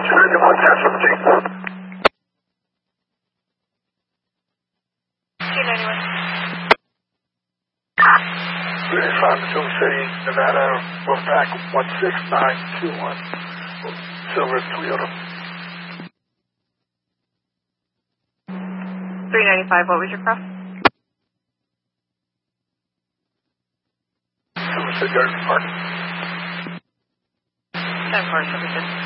291 casualty. 291. 385 Matuma City, Nevada, Wolfpack 16921. Silver Toyota. 395, what was your cross? Silver City Garden Park. 10-4,